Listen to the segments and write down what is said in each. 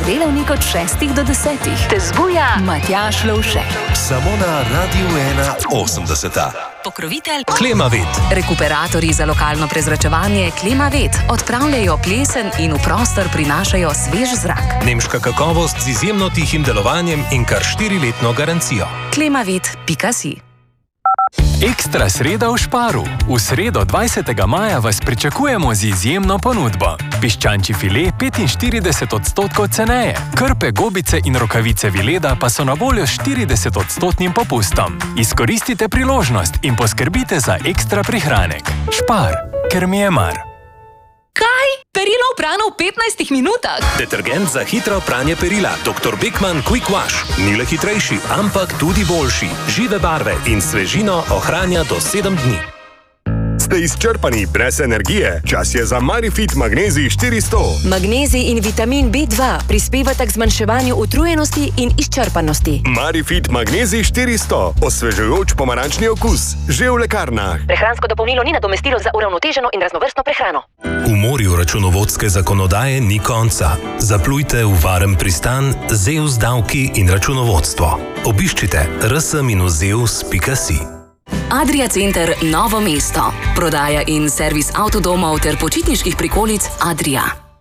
delavnik od 6 do 10. Te zbuja Matjaž Lovše. Samo na Radiu 81. Pokrovitelj Klimavet. Rekuperatorji za lokalno prezračevanje Klimavet odpravljajo plesen in v prostor prinašajo svež zrak. Nemška kakovost z izjemno tihim delovanjem in kar 4-letno garancijo. Klimavet.si. Ekstra sreda v Šparu. V sredo 20. maja vas pričakujemo z izjemno ponudbo. Piščančji file 45% ceneje. Krpe, gobice in rokavice Vileda pa so na voljo s 40% popustom. Izkoristite priložnost in poskrbite za ekstra prihranek. Špar, ker mi je mar. Kaj? Perilo oprano v 15 minutah? Detergent za hitro pranje perila Dr. Beckmann Quick Wash. Ni le hitrejši, ampak tudi boljši. Žive barve in svežino ohranja do 7 dni. Ste izčrpani brez energije? Čas je za Marifit Magnezij 400. Magnezij in vitamin B2 prispevata k zmanjševanju utrujenosti in izčrpanosti. Marifit Magnezij 400. Osvežujoč pomarančni okus. Že v lekarnah. Prehransko dopolnilo ni nadomestilo za uravnoteženo in raznovrstno prehrano. V morju računovodske zakonodaje ni konca. Zaplujte v varen pristan ZEUS davki in računovodstvo. Obiščite rs-zeus.si. Adria Center Novo mesto. Prodaja in servis avtodomov ter počitniških prikolic Adria.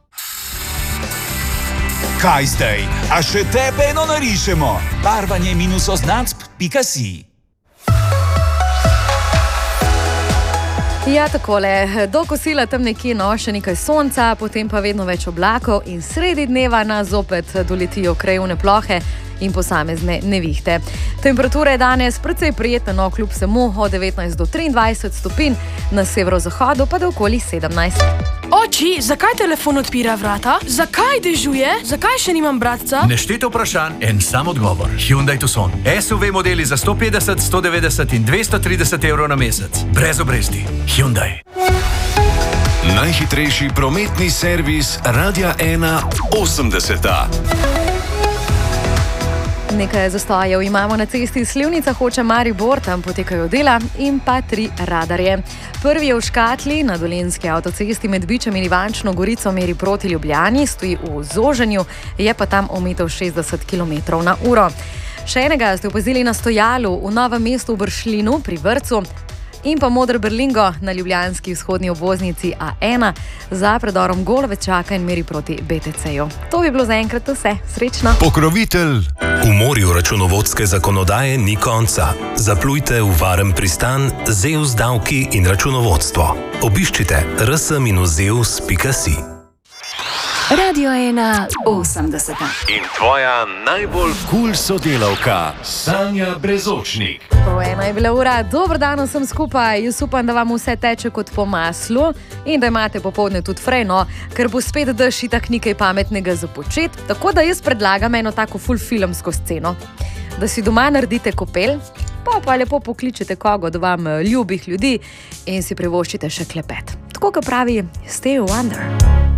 Kaj zdaj? A še tebe eno narišemo? barvanje-oznacb.si. Ja, takole, do kosila tam nekje še nekaj sonca, potem pa vedno več oblakov in sredi dneva nas zopet doletijo krajevne plohe in posamezne nevihte. Temperatura je danes precej prijetna, no, kljub vsemu od 19 do 23 stopinj, na severozahodu pa do okoli 17. Oči, zakaj telefon odpira vrata? Zakaj dežuje? Zakaj še nimam bratca? Nešteto vprašanj, en sam odgovor. Hyundai Tucson. SUV modeli za 150, 190 in 230 evrov na mesec. Brez obresti. Hyundai. Najhitrejši prometni servis Radia 81. Nekaj zastojev imamo na cesti Slivnica-Hoče-Maribor, tam potekajo dela in pa 3 radarje. Prvi je v Škatli, na dolenjski avtocesti med Bičem in Ivančno Gorico meri proti Ljubljani, stoji v zoženju, je pa tam omejitev 60 km/h. Še enega ste opazili na stojalu v Novem mestu v Bršljinu pri vrtcu in pa Moder Berlingo na ljubljanski vzhodni obvoznici A1 za predorom Golovečaka in meri proti BTC-ju. To bi bilo zaenkrat vse. Srečno! Pokrovitelj. V morju računovodske zakonodaje ni konca. Zaplujte v varen pristan ZEUS davki in računovodstvo. Obiščite rs-zeus.si. Radio 81. In tvoja najbolj cool sodelavka Sanja Brezočnik. Pol ena je bila ura. Dober dan vsem skupaj. Jaz upam, da vam vse teče kot po maslu in da imate popoldne tudi frejno, ker bo spet dež itak nekaj pametnega za počet. Tako da jaz predlagam eno tako full filmsko sceno. Da si doma naredite kopel, pa lepo pokličete koga od vam ljubih ljudi in si privoščite še klepet. Tako kot pravi Stevie Wonder.